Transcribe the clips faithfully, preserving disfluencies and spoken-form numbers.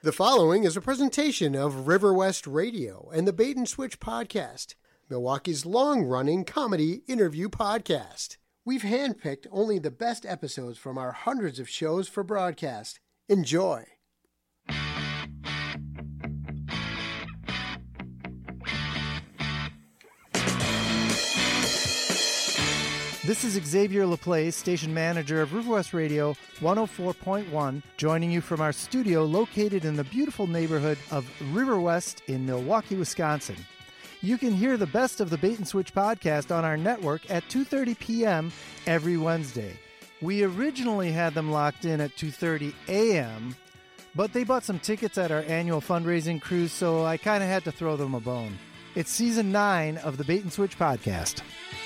The following is a presentation of River West Radio and the Bait and Switch Podcast, Milwaukee's long-running comedy interview podcast. We've handpicked only the best episodes from our hundreds of shows for broadcast. Enjoy. This is Xavier Laplace, station manager of River West Radio one oh four point one, joining you from our studio located in the beautiful neighborhood of River West in Milwaukee, Wisconsin. You can hear the best of the Bait and Switch podcast on our network at two thirty p.m. every Wednesday. We originally had them locked in at two thirty a.m., but they bought some tickets at our annual fundraising cruise, so I kind of had to throw them a bone. It's season nine of the Bait and Switch podcast.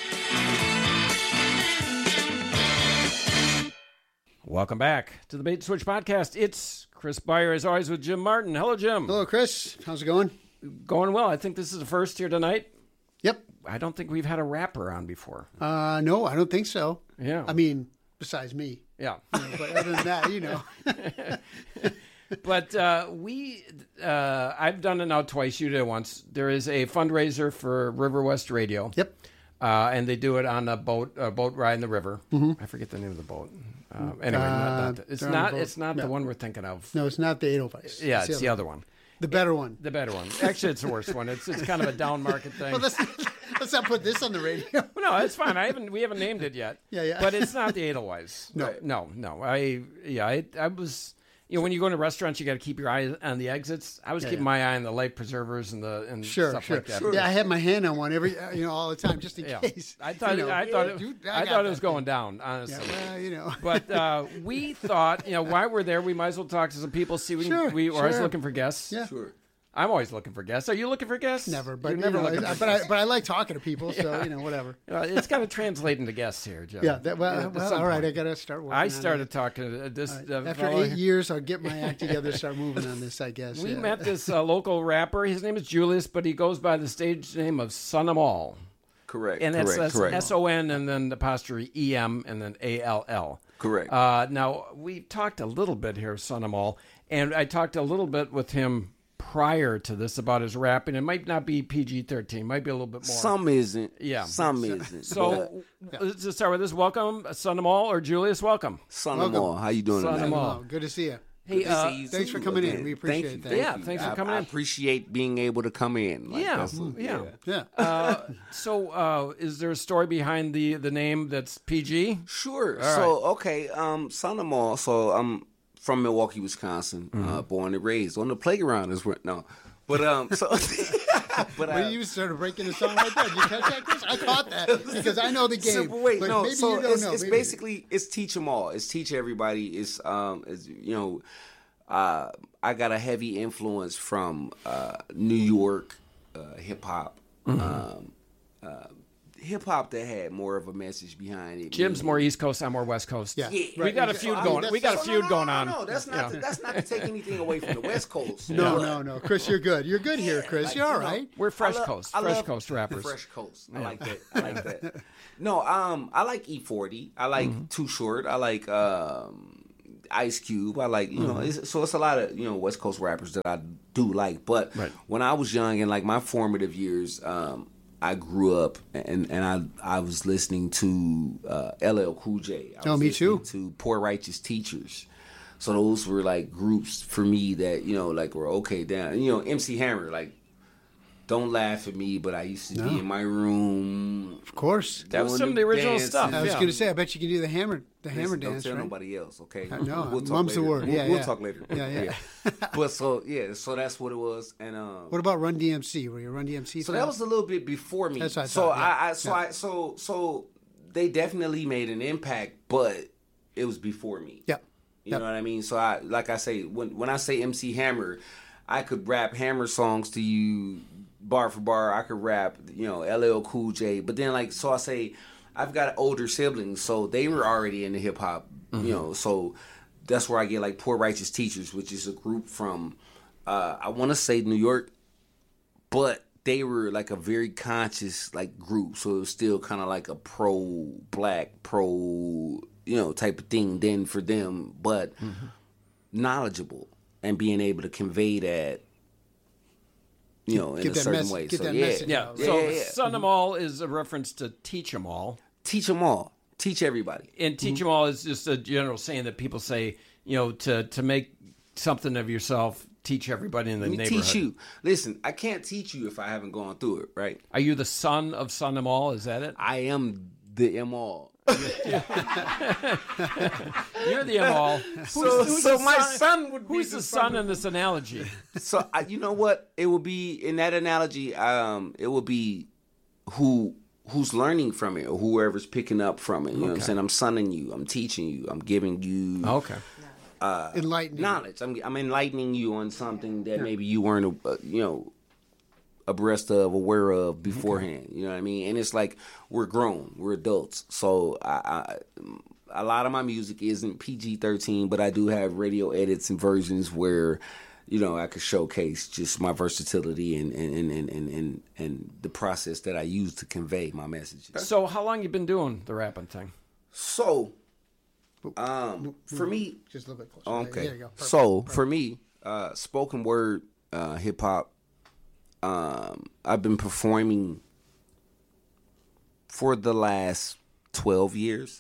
Welcome back to the Bait and Switch Podcast. It's Chris Beyer, as always, with Jim Martin. Hello, Jim. Hello, Chris. How's it going? Going well. I think this is the first here tonight. Yep. I don't think we've had a rapper on before. Uh, no, I don't think so. Yeah. I mean, besides me. Yeah. You know, but other than that, you know. But uh, we, uh, I've done it now twice. You did it once. There is a fundraiser for River West Radio. Yep. Uh, and they do it on a boat, a boat ride in the river. Mm-hmm. I forget the name of the boat. Uh, anyway, not, not the, it's Uh, not. boat. It's not No. the one we're thinking of. No, it's not the Edelweiss. Yeah, it's, the other one. The better one. The better one. Actually, it's the worst one. It's it's kind of a down market thing. Well, let's, let's not put this on the radio. Well, no, it's fine. I haven't. We haven't named it yet. Yeah, yeah. But it's not the Edelweiss. No. Right. no, no. I yeah. I, I was. You know, when you go into restaurants, you got to keep your eye on the exits. I was Yeah, keeping yeah. my eye on the life preservers and the and Sure, stuff sure. like that. Sure. Yeah, I have my hand on one every, uh, you know, all the time, just in Yeah. case. I thought You know, I thought yeah, it, dude, I got thought it that was thing. going down, honestly. Yeah, well, you know. But uh, we thought, you know, while we're there, we might as well talk to some people. See, we, can, Sure, we are always sure. looking for guests. Yeah. Sure. I'm always looking for guests. Are you looking for guests? Never, but You're you never know, looking I- for but I, guests. but I like talking to people, so you know, whatever. You know, it's got to translate into guests here, Joe. Yeah, that, well, At well some all right, point. I got to start working. I on started it. talking to this. Right. Uh, After fellow- eight years, I'll get my act together, start moving on this. I guess We yeah. met this uh, local rapper. His name is Julius, but he goes by the stage name of Son of All. Correct. And that's, correct. that's correct. S O N and then apostrophe E M and then A L L. Correct. Uh, now, we talked a little bit here, Son of All, and I talked a little bit with him prior to this about his rapping. It might not be P G thirteen. It might be a little bit more. Some isn't. Yeah. Some isn't. So, let's just start with this. Welcome, Son of All, or Julius, welcome. Son Welcome. of all, how you doing Son tonight? of all. Oh, good to see you. Hey, Good to uh, see you thanks too, for coming in. again. We appreciate Thank that. you, Yeah, thank you. thanks for I- coming I in. appreciate being able to come in. Like, Yeah, that's- yeah. Yeah. Uh, so, uh, is there a story behind the, the name that's P G? Sure. All so, okay, um, Son of all. So, I'm from Milwaukee, Wisconsin, Mm-hmm. uh, born and raised on the playground. Is where no, but um, so, but When uh, you started breaking the song right there, did you catch that, Chris? I caught that because I know the game. So, but wait, but no. maybe So you don't it's, know. it's Maybe- basically it's teach them all. It's teach everybody. It's um, it's, you know, uh, I got a heavy influence from uh, New York uh, hip hop. Mm-hmm. Um, uh, hip hop that had more of a message behind it. Jim's meaning- more East Coast, I'm more West Coast. Yeah. Yeah, We right. got a So, feud I mean, going. that's- We got a So, feud no, no, going no, on. No, that's not. Yeah. To, that's not to take anything away from the West Coast. No, But- no, no. Chris, you're good. You're good here, Yeah, Chris. like, You're all you know, right. We're Fresh I love- Coast, I Fresh love Coast rappers. Fresh Coast. I like that. I like that. No, um, I like E forty. I like Mm-hmm. Too Short. I like um, Ice Cube. I like you know. Mm-hmm. It's, so it's a lot of you know West Coast rappers that I do like. But Right. when I was young and like my formative years, um, I grew up and and I I was listening to uh, L L Cool J. I Oh, was me listening too. To Poor Righteous Teachers. So those were like groups for me that you know like were okay down. You know M C Hammer like. Don't laugh at me, but I used to No. be in my room. Of course. That was doing some of the original dances. stuff. I was Yeah. going to say, I bet you can do the hammer, the hammer Listen, dance, Don't tell right? nobody else, okay? Uh, no, We'll talk mum's the later. word. We'll, Yeah, we'll yeah. talk later. Yeah, yeah. But so yeah, so that's what it was, and um, What about Run D M C? Were you a Run D M C? so fan? that was a little bit before me. That's what I so thought, yeah. I, I so Yeah. I so so they definitely made an impact, but it was before me. Yep. You Yep. know what I mean? So I like I say when when I say M C Hammer, I could rap Hammer songs to you bar for bar. I could rap, you know, L L Cool J. But then like so I say I've got older siblings, so they were already into hip hop, Mm-hmm. you know, so that's where I get like Poor Righteous Teachers, which is a group from uh I wanna say New York, but they were like a very conscious like group, so it was still kind of like a pro black, pro you know type of thing then for them, but knowledgeable. and being able to convey that, you know, in Get a that certain mess- way. get So that yeah, message Yeah. out, yeah, So yeah, yeah. son 'em all is a reference to teach 'em all. Teach them all. Teach everybody. And teach 'em all is just a general saying that people say, you know, to, to make something of yourself, teach everybody in the Let me neighborhood. teach you. Listen, I can't teach you if I haven't gone through it, right? Are you the son of son 'em all? Is that it? I am the M all. You're the M all. So, who's so the my son- son would be Who's the son in this analogy? So I, you know what? It would be in that analogy. Um, it would be who who's learning from it, or whoever's picking up from it. You know what I'm saying? I'm sonning you. I'm teaching you. I'm giving you Okay. Enlightening. knowledge. I'm I'm enlightening you on something that maybe you weren't, uh, you know, abreast of, aware of beforehand. You know what I mean? And it's like we're grown, we're adults. So I, I a lot of my music isn't P G thirteen, but I do have radio edits and versions where, you know, I could showcase just my versatility and and and and and, and, and the process that I use to convey my messages. So how long you been doing the rapping thing? So, um, for me, Just a little bit closer. okay. There you go. Perfect. So for me, uh, spoken word, uh, hip hop. Um, I've been performing for the last twelve years.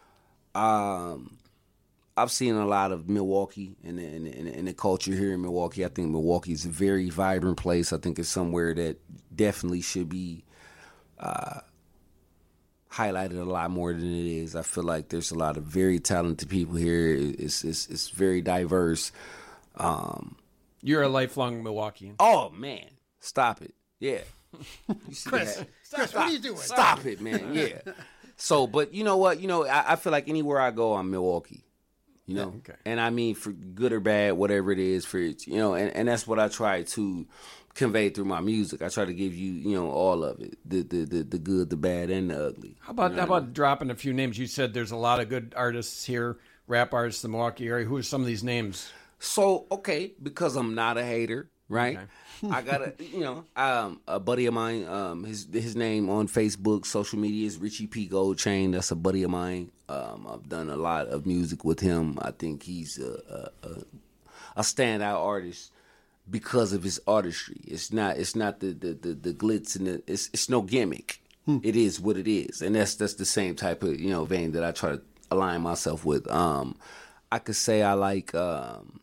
Um, I've seen a lot of Milwaukee and the, and, the, and the culture here in Milwaukee. I think Milwaukee is a very vibrant place. I think it's somewhere that definitely should be uh, highlighted a lot more than it is. I feel like there's a lot of very talented people here. It's it's, it's very diverse. Um, You're a lifelong Milwaukeean. oh man, stop it! Yeah, you see Chris, that? Chris, what are you doing? Stop it, man. Yeah. So, but you know what? You know, I, I feel like anywhere I go, I'm Milwaukee. You know, okay. And I mean, for good or bad, whatever it is, for you know, and, and that's what I try to convey through my music. I try to give you, you know, all of it, the the the, the good, the bad, and the ugly. How about You know how what I about dropping a few names? You said there's a lot of good artists here, rap artists in the Milwaukee area. Who are some of these names? So, okay, because I'm not a hater, right? Okay. I got a, you know, um, a buddy of mine, um, his his name on Facebook, social media is Richie P. Goldchain. That's a buddy of mine. Um, I've done a lot of music with him. I think he's a, a, a, a standout artist because of his artistry. It's not it's not the, the, the, the glitz and the, it's it's no gimmick. It is what it is, and that's that's the same type of, you know, vein that I try to align myself with. Um, I could say I like. Um,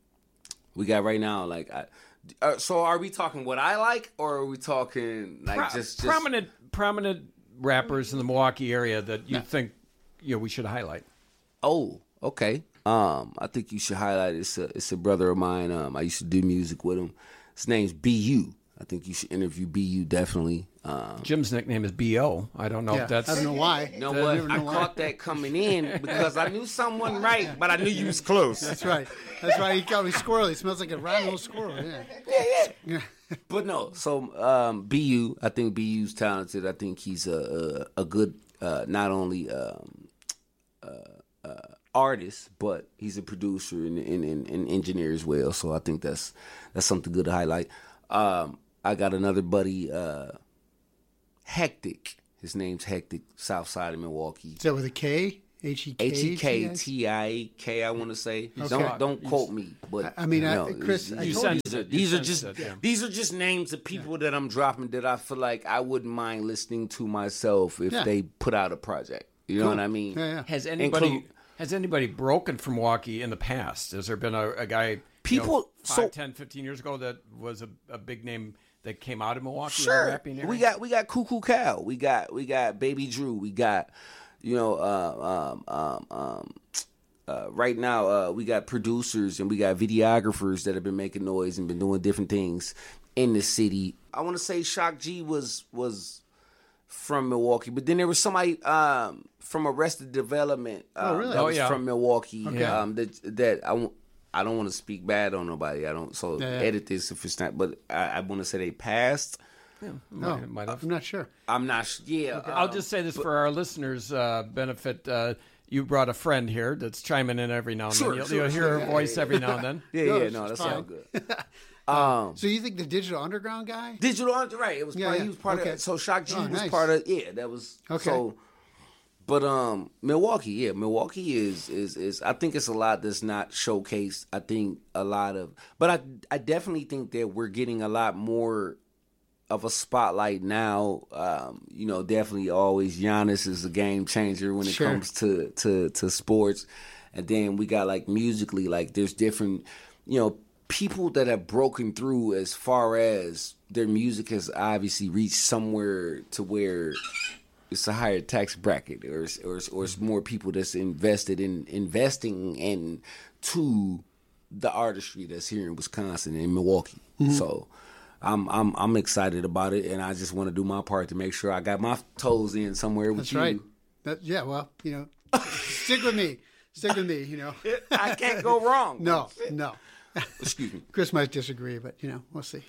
we got right now like. I, Uh, so are we talking what I like, or are we talking like Pro- just, just prominent prominent rappers in the Milwaukee area that you think you know we should highlight? Oh, okay. Um, I think you should highlight it. It's a it's a brother of mine. Um, I used to do music with him. His name's B U. I think you should interview B U definitely. Um, Jim's nickname is B O. I don't know Yeah, if that's I don't know why. you know I what? never I know why. caught that coming in because I knew someone right, but I knew you was close. That's right. That's right. He got me squirrely. He smells like a rotten little squirrel. Yeah. Yeah. But no, so um, B U, I think B U's talented. I think he's a a, a good uh, not only um, uh, uh, artist, but he's a producer and, and, and, and engineer as well. So I think that's that's something good to highlight. Um, I got another buddy, uh, Hectic. His name's Hectic, South Side of Milwaukee. Is that with a K? H E K? H E K T I A K, I want to say. Don't don't quote me, but I mean, I- no, Chris, it's- I You told sensed these are, it. You these are sensed just it, yeah. these are just names of people that I'm dropping that I feel like I wouldn't mind listening to myself if Yeah. they put out a project. You know what I mean? Yeah, yeah. Has anybody Include- has anybody broken from Milwaukee in the past? Has there been a, a guy you People- know, five, so- ten, fifteen years ago that was a, a big name that came out of Milwaukee? in the Sure. rapping area? We got we got Cuckoo Cow. We got we got Baby Drew. We got you know uh, um um um. Uh, right now, uh, we got producers and we got videographers that have been making noise and been doing different things in the city. I want to say Shock G was was from Milwaukee, but then there was somebody um, from Arrested Development um, Oh, really? that Oh, was yeah. from Milwaukee. Okay. Um, that that I won't- I don't want to speak bad on nobody. I don't so Yeah, yeah. edit this if it's not. But I, I want to say they passed. No, Might, might have. I'm not sure. I'm not. Sh- yeah, I'll um, just say this for our listeners' uh, benefit. Uh, you brought a friend here that's chiming in every now and Sure, then. You'll, sure, you'll sure. hear her voice every now and then. yeah, No, yeah. it's- No, it's that's fine. all good. Um, So you think the Digital Underground guy? Digital Under- right? It was Yeah, part, yeah. he was part Okay. of. So Shock G Oh, was nice. part of. Yeah, that was Okay. So But um, Milwaukee, yeah, Milwaukee is is is. I think it's a lot that's not showcased. I think a lot of, but I I definitely think that we're getting a lot more of a spotlight now. Um, you know, definitely always Giannis is a game changer when it Sure. comes to to to sports, and then we got like musically, like there's different, you know, people that have broken through as far as their music has obviously reached somewhere to where it's a higher tax bracket, or it's, or it's, or it's more people that's invested in investing in to the artistry that's here in Wisconsin and Milwaukee. Mm-hmm. So I'm I'm I'm excited about it, and I just want to do my part to make sure I got my toes in somewhere with That's you. right. That, yeah, well, you know, stick with me. Stick with me, you know. I can't go wrong. No, no. Excuse me. Chris might disagree, but, you know, we'll see.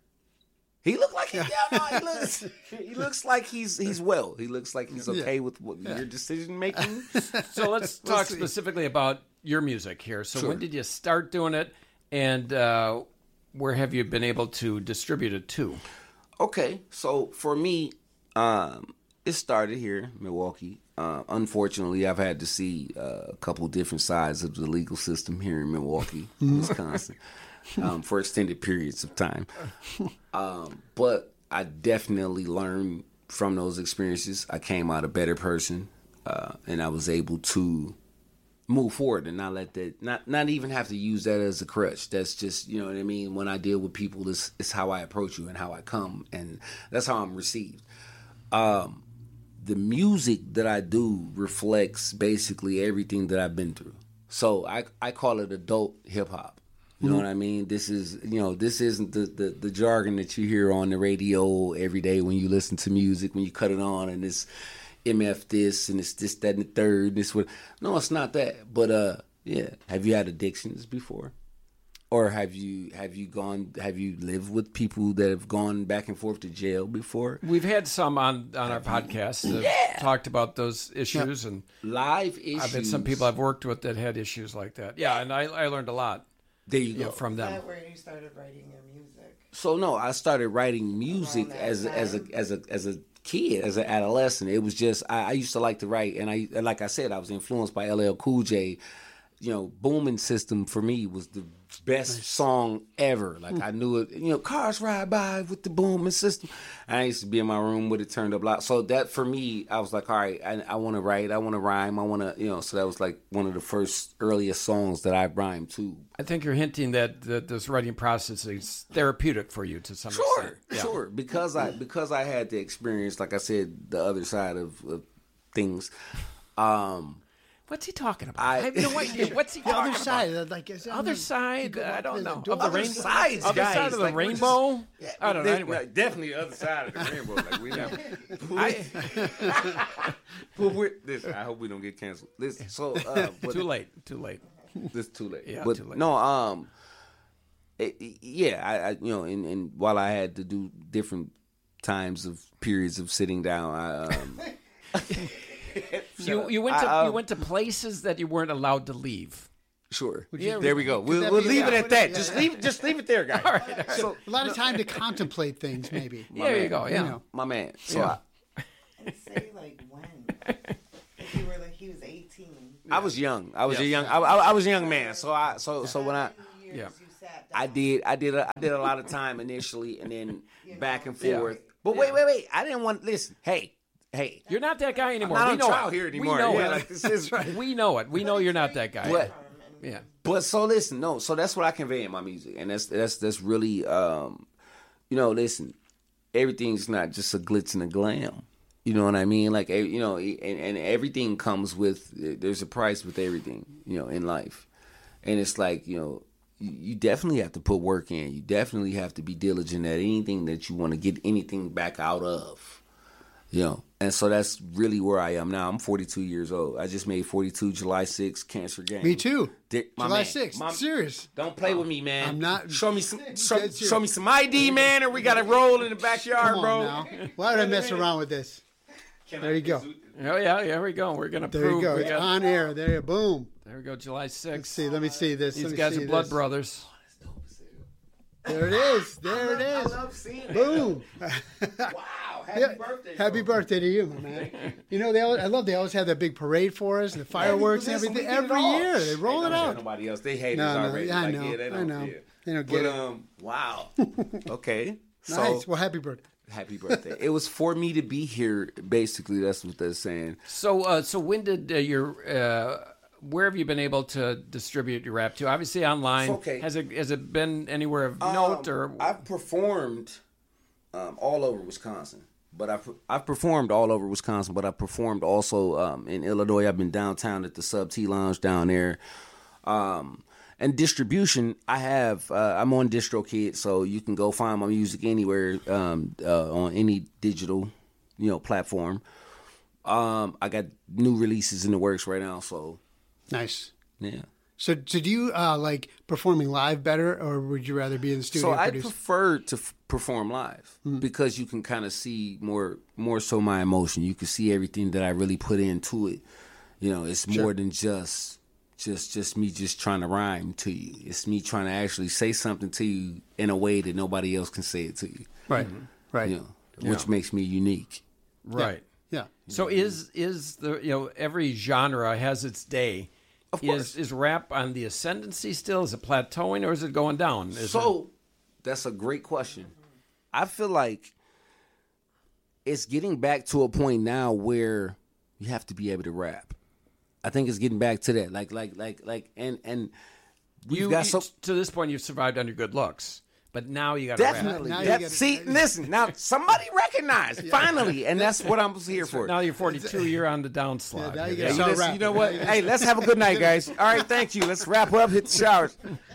He look like he, yeah, no, he looks he looks like he's he's well. He looks like he's okay Yeah. with what, your decision making. So let's We'll talk see. specifically about your music here. So Sure. when did you start doing it, and uh, where have you been able to distribute it to? Okay, so for me, um, it started here in Milwaukee. Uh, unfortunately, I've had to see uh, a couple different sides of the legal system here in Milwaukee, Wisconsin, um, for extended periods of time. Um, but I definitely learned from those experiences. I came out a better person, uh, and I was able to move forward and not let that, not not even have to use that as a crutch. That's just, you know what I mean. When I deal with people, this is how I approach you and how I come, and that's how I'm received. Um, the music that I do reflects basically everything that I've been through. So I I call it adult hip hop. You know what I mean? This is, you know, this isn't the, the, the jargon that you hear on the radio every day when you listen to music, when you cut it on, and it's M F this and it's this, that, and the third. This what? No, it's not that. But uh, yeah. Have you had addictions before, or have you have you gone? Have you lived with people that have gone back and forth to jail before? We've had some on, on our podcast that Yeah. talked about those issues, and Live issues. I've had some people I've worked with that had issues like that. Yeah, and I, I learned a lot There you you know, go. from Is them. that where you started writing your music? So no, I started writing music Around that as a, as a time? as a as a kid, as an adolescent. It was just I, I used to like to write, and I and like I said, I was influenced by L L Cool J. You know, Booming System for me was the best song ever. Like I knew it. You know, cars ride by with the Booming System. I used to be in my room with it turned up loud. So that for me, I was like, all right, I, I want to write, I want to rhyme, I want to, you know. So that was like one of the first earliest songs that I rhymed to. I think you're hinting that, that this writing process is therapeutic for you to some Sure, extent. Yeah. sure. Because I because I had the experience, like I said, the other side of, of things. Um, What's he talking about? I- I, have no idea. What's he The talking other about? side, like is Other side? go I up don't to the know. door. Of the Other rainbow? sides, Other guys. side of the Like, we're just- rainbow? I don't know. They- Anyway. definitely the other side of the rainbow. Like we never. I, But we're, listen, I hope we don't get canceled. Listen, so uh, but too late. Too late. This too late. Yeah, but too late. no, um, it, it- yeah, I, I you know, and, and while I had to do different times of periods of sitting down, I um, You you went to I, um, you went to places that you weren't allowed to leave. Sure. Yeah, there we go. We'll, that we'll be- leave it yeah. at that. Yeah. Just leave. Just leave it there, guys. All right. All right. So, A lot of time to contemplate things, maybe. there you go. Yeah. You know. my man. So Yeah. I, And say like when. If you were like he was eighteen. I was young. I was a Yes. young. I, I, I was a young man. So I. So so when I. Years Yeah. you sat I down. did. I did. A, I did a lot of time initially, and then back and Yeah. forth. But wait, wait, wait. I didn't want. Listen. Hey, hey. You're not that guy anymore. not we on know trial it. here anymore. We know Yeah, it. like, this is- We know it. We know you're not that guy. But Yeah. But so listen, no, so that's what I convey in my music, and that's that's that's really, um, you know, listen, everything's not just a glitz and a glam. You know what I mean? Like, eh, you know, and, and everything comes with, there's a price with everything, you know, in life, and it's like, you know, you, you definitely have to put work in. You definitely have to be diligent at anything that you want to get anything back out of. You know, and so that's really where I am now. I'm forty-two years old. I just made forty-two July sixth, Cancer Gang. Me too. Di- my July man. sixth. My- Serious. Don't play with me, man. I'm not- Show me some. Show, Dead serious. show me some I D, man, or we got to roll in the backyard, Come bro. on now. Why would I mess around with this? There you go. Oh yeah. Here we go. We're gonna There prove. you go. We It's got, on air. There you boom. there we go. July Let's sixth. see. Let me see this. These Let me guys see are blood this. brothers. There it is. There it I is. love seeing it. Boom. Wow. happy Yeah. birthday. Happy bro. birthday to you, my man. You know, they always, I love they always have that big parade for us, and the fireworks and Listen, everything. we get it Every all. year they roll They it don't care out. Nobody else. They hate No, us no, already. yeah, I like, know, yeah, they I don't know. care. They don't But get it. um, wow. Okay. So Nice. Well, happy birthday. happy birthday. It was for me to be here. Basically, that's what they're saying. So, uh, so when did uh, your uh, where have you been able to distribute your rap to? Obviously online. Okay. Has it has it been anywhere of note Um, or? I've performed um, all over Wisconsin, but I've I've performed all over Wisconsin, but I performed also um, in Illinois. I've been downtown at the Sub T Lounge down there. Um, and distribution, I have. Uh, I'm on DistroKid, so you can go find my music anywhere um, uh, on any digital, you know, platform. Um, I got new releases in the works right now, so Nice. yeah. So, so do you uh, like performing live better, or would you rather be in the studio? So I produce- prefer to f- perform live because you can kind of see more, more so my emotion. You can see everything that I really put into it. You know, it's more than just, just, just me just trying to rhyme to you. It's me trying to actually say something to you in a way that nobody else can say it to you. right, right, You know, which makes me unique. Right. yeah. So is is the you know every genre has its day. Of Is course. is rap on the ascendancy still? Is it plateauing or is it going down? Is So that's a great question. I feel like it's getting back to a point now where you have to be able to rap. I think it's getting back to that. Like, like, like, like, and and we've you, got you- so to this point you've survived on your good looks, but now you got to definitely. Now you Def- gotta- see, listen now. Somebody recognized finally, and that's what I'm here for. Now you're forty-two. You're on the downslide. now you here. gotta Hey, start listen, rapping. you know what? Hey, let's have a good night, guys. All right, thank you. Let's wrap up. Hit the showers.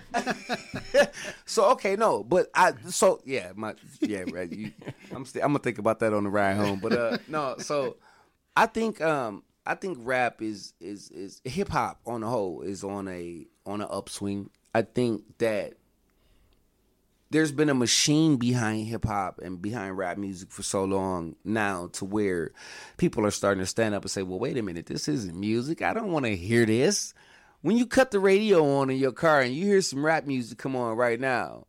So okay, no, but I so yeah, my yeah, right. You, I'm still I'm gonna think about that on the ride home. But uh, no, so I think um I think rap is is is hip hop on the whole is on a on an upswing. I think that there's been a machine behind hip hop and behind rap music for so long now to where people are starting to stand up and say, well, wait a minute, this isn't music. I don't want to hear this. When you cut the radio on in your car and you hear some rap music come on right now,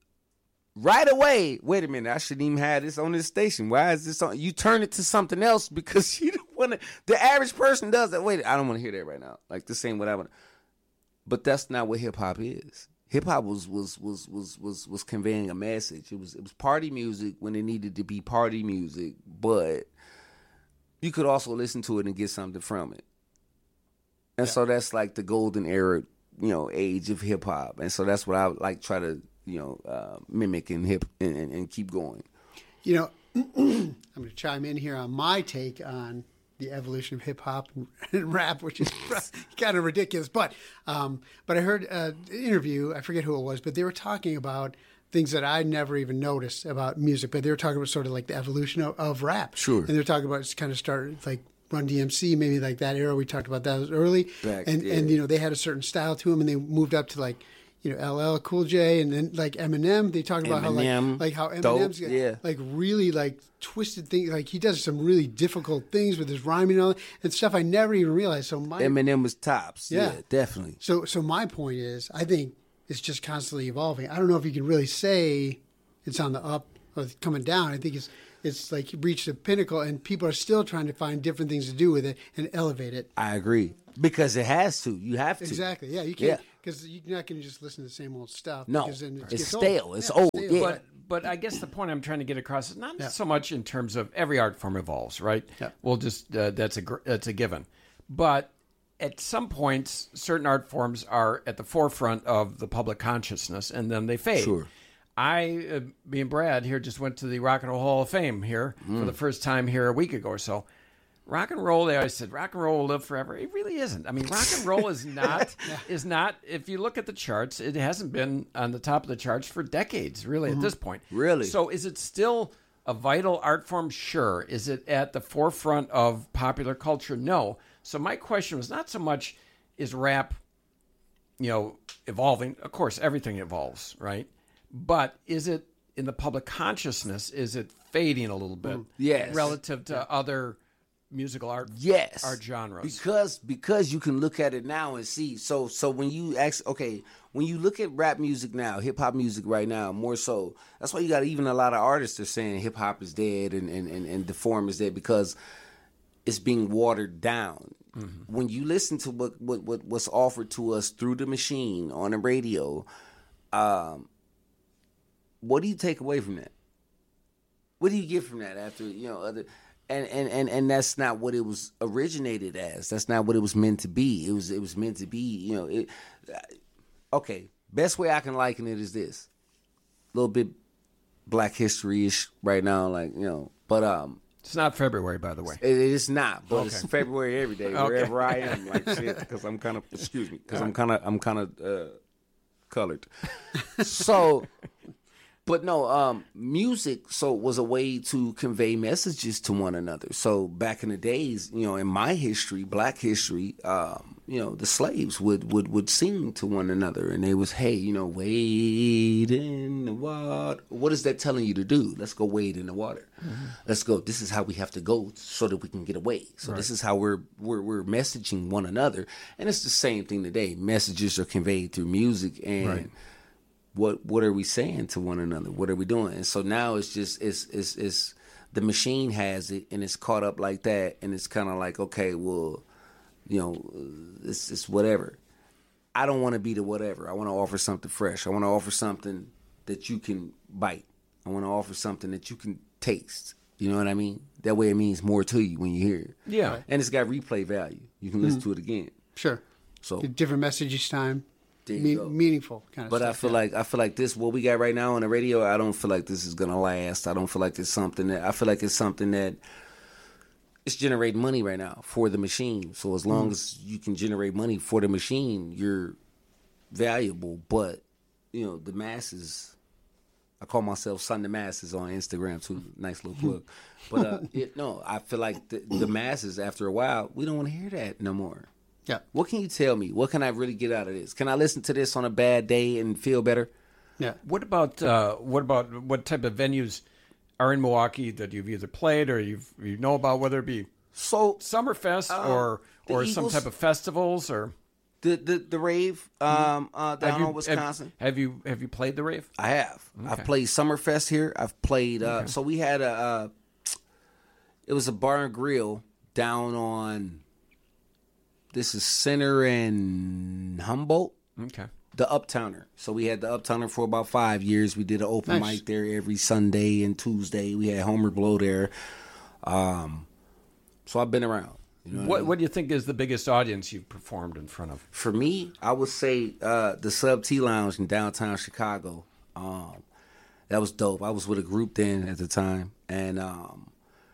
right away, wait a minute, I shouldn't even have this on this station. Why is this on? You turn it to something else because you don't want to. The average person does that. Wait, I don't want to hear that right now. Like, this ain't what I want. But that's not what hip hop is. Hip hop was was was was was was conveying a message. It was it was party music when it needed to be party music, but you could also listen to it and get something from it. And so that's like the golden era, you know, age of hip hop. And so that's what I would like try to, you know, uh, mimic and hip and, and, and keep going. You know, I'm going to chime in here on my take on the evolution of hip hop and rap, which is kind of ridiculous. But um, but I heard an interview, I forget who it was, but they were talking about things that I never even noticed about music. But they were talking about sort of like the evolution of, of rap. Sure. And they're talking about it's kind of started like Run D M C, maybe like that era. We talked about that was early. Back, and, yeah. and, you know, they had a certain style to them, and they moved up to like, you know, L L Cool J, and then like Eminem. They talked about Eminem, how like like how dope, Eminem's got, yeah. like really like twisted things. Like he does some really difficult things with his rhyming and all that, and stuff I never even realized. So my Eminem was tops. Yeah, Yeah. definitely. so so my point is, I think it's just constantly evolving. I don't know if you can really say it's on the up or coming down. I think it's it's like you reached a pinnacle, and people are still trying to find different things to do with it and elevate it. I agree. Because it has to. You have to. Exactly. Yeah, you Yeah. can't because you're not going to just listen to the same old stuff. No, because then it it's gets stale. Old. It's Yeah, old. stale. Yeah. But but I guess the point I'm trying to get across is not Yeah. so much in terms of every art form evolves, right? Yeah. We'll just uh, that's a gr- that's a given. But at some points, certain art forms are at the forefront of the public consciousness, and then they fade. Sure. I, uh, me and Brad here just went to the Rock and Roll Hall of Fame here Mm. for the first time here a week ago or so. Rock and roll, they always said rock and roll will live forever. It really isn't. I mean, rock and roll is not is not. If you look at the charts, it hasn't been on the top of the charts for decades, really. At this point, Really? So, is it still a vital art form? Sure. Is it at the forefront of popular culture? No. So, my question was not so much is rap, you know, evolving. Of course, everything evolves, right? But is it in the public consciousness? Is it fading a little bit? Yes. Relative to other musical art Yes, art genres. because because you can look at it now and see. So so when you ask, okay, when you look at rap music now, hip hop music right now, more so. That's why you got even a lot of artists are saying hip hop is dead and and, and and the form is dead because it's being watered down. Mm-hmm. When you listen to what, what what what's offered to us through the machine on the radio, um, what do you take away from that? What do you get from that after you know other? And, and, and, and that's not what it was originated as. That's not what it was meant to be. It was it was meant to be, you know. It, okay, best way I can liken it is this. A little bit Black History-ish right now, like, you know. But um, it's not February, by the way. It, it is not, but okay. It's February every day, wherever okay. I am. Like shit, because I'm kind of, excuse me, because I'm kind of, I'm kind of uh, colored. So... But no, um, music so was a way to convey messages to one another. So back in the days, you know, in my history, Black history, um, you know, the slaves would, would, would sing to one another, and they was, hey, you know, wade in the water. What is that telling you to do? Let's go wade in the water. Mm-hmm. Let's go. This is how we have to go so that we can get away. So right. This is how we're, we're we're messaging one another, and it's the same thing today. Messages are conveyed through music and. Right. What what are we saying to one another? What are we doing? And so now it's just it's it's it's the machine has it and it's caught up like that, and it's kind of like, okay, well, you know, it's it's whatever. I don't want to be the whatever. I want to offer something fresh. I want to offer something that you can bite. I want to offer something that you can taste. You know what I mean? That way it means more to you when you hear it. Yeah. Right. And it's got replay value. You can listen mm-hmm. to it again. Sure. So a different message each time. Me- meaningful kind of but stuff. I feel yeah. like I feel like this what we got right now on the radio. I don't feel like this is gonna last. I don't feel like it's something that I feel like it's something that it's generating money right now for the machine. So as long mm. as you can generate money for the machine, you're valuable. But you know the masses. I call myself Son the Masses on Instagram too. Nice little plug. But uh, it, no, I feel like the, the masses after a while we don't want to hear that no more. Yeah. What can you tell me? What can I really get out of this? Can I listen to this on a bad day and feel better? Yeah. What about uh, what about what type of venues are in Milwaukee that you've either played or you've you know about, whether it be so Summerfest uh, or or Eagles, some type of festivals or the the the rave um, uh, down you, in Wisconsin? Have, have you have you played the rave? I have. Okay. I've played Summerfest here. I've played. Uh, okay. So we had a. Uh, it was a bar and grill down on. This is Center and Humboldt. Okay. The Uptowner. So we had the Uptowner for about five years. We did an open nice. mic there every Sunday and Tuesday. We had Homer Blow there. Um, so I've been around. You know what, what, I mean? what do you think is the biggest audience you've performed in front of? For me, I would say uh, the Sub T Lounge in downtown Chicago. Um, that was dope. I was with a group then at the time, and um,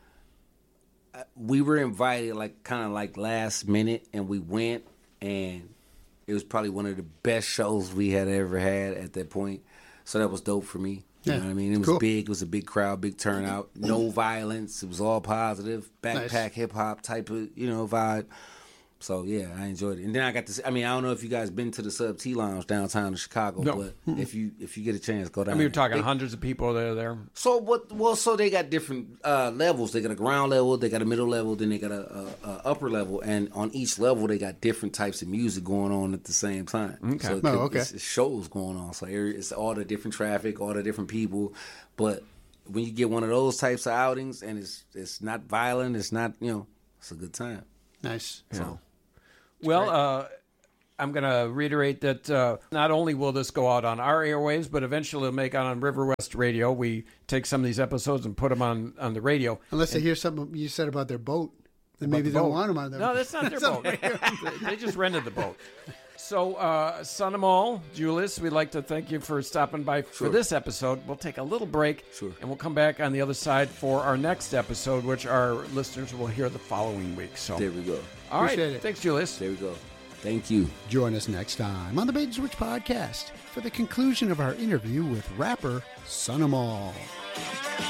we were invited like kind of like last minute, and we went, and it was probably one of the best shows we had ever had at that point. So that was dope for me. You yeah. know what I mean? It was cool. big. It was a big crowd, big turnout. No violence. It was all positive. Backpack nice. hip hop type of, you know, vibe. So yeah, I enjoyed it. And then I got to see, I mean, I don't know if you guys been to the Sub T Lounge downtown in Chicago, no. but if you if you get a chance, go down. I mean, you're talking they, hundreds of people that are there. So what? Well, so they got different uh, levels. They got a ground level, they got a middle level, then they got a, a, a upper level, and on each level they got different types of music going on at the same time. Okay. So it, oh, okay. It's, it's shows going on. So it's all the different traffic, all the different people, but when you get one of those types of outings and it's it's not violent, it's not, you know, it's a good time. Nice. Yeah. So. Well, uh, I'm going to reiterate that uh, not only will this go out on our airwaves, but eventually it'll make out on River West Radio. We take some of these episodes and put them on, on the radio. Unless and, they hear something you said about their boat, then maybe the they don't boat. want them on their No, boat. that's not their boat. they, they just rented the boat. So, uh, Son of All, Julius, we'd like to thank you for stopping by for sure. this episode. We'll take a little break, sure. and we'll come back on the other side for our next episode, which our listeners will hear the following week. So There we go. All right. Appreciate it. Thanks, Julius. There we go. Thank you. Join us next time on the Bait and Switch podcast for the conclusion of our interview with rapper Son of All.